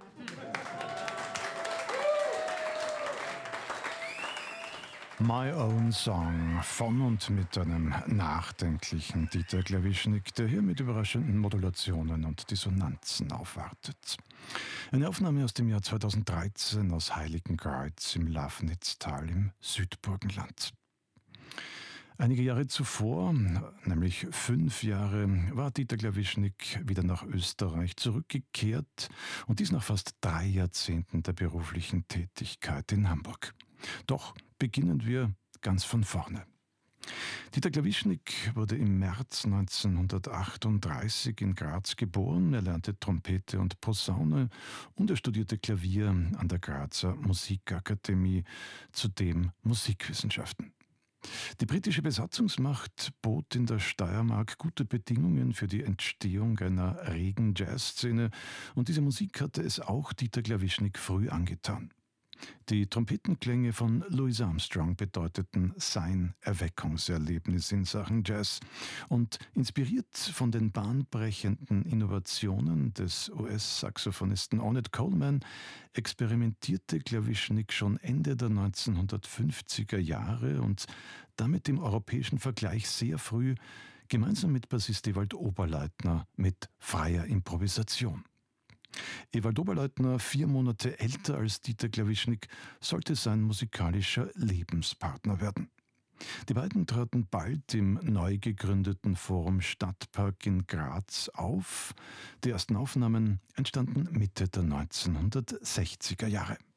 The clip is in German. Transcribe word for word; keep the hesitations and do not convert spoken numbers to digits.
My Own Song von und mit einem nachdenklichen Dieter Klawischnik, der hier mit überraschenden Modulationen und Dissonanzen aufwartet. Eine Aufnahme aus dem Jahr zweitausenddreizehn aus Heiligenkreuz im Lafnitztal im Südburgenland. Einige Jahre zuvor, nämlich fünf Jahre, war Dieter Klawischnik wieder nach Österreich zurückgekehrt und dies nach fast drei Jahrzehnten der beruflichen Tätigkeit in Hamburg. Doch beginnen wir ganz von vorne. Dieter Klawischnik wurde im März neunzehnhundertachtunddreißig in Graz geboren. Er lernte Trompete und Posaune und er studierte Klavier an der Grazer Musikakademie, zudem Musikwissenschaften. Die britische Besatzungsmacht bot in der Steiermark gute Bedingungen für die Entstehung einer regen Jazzszene und diese Musik hatte es auch Dieter Klawischnik früh angetan. Die Trompetenklänge von Louis Armstrong bedeuteten sein Erweckungserlebnis in Sachen Jazz und inspiriert von den bahnbrechenden Innovationen des U S-Saxophonisten Ornette Coleman experimentierte Klawischnik schon Ende der neunzehnhundertfünfziger Jahre und damit im europäischen Vergleich sehr früh gemeinsam mit Bassist Ewald Oberleitner mit freier Improvisation. Ewald Oberleitner, vier Monate älter als Dieter Klawischnik, sollte sein musikalischer Lebenspartner werden. Die beiden traten bald im neu gegründeten Forum Stadtpark in Graz auf. Die ersten Aufnahmen entstanden Mitte der neunzehnhundertsechziger Jahre.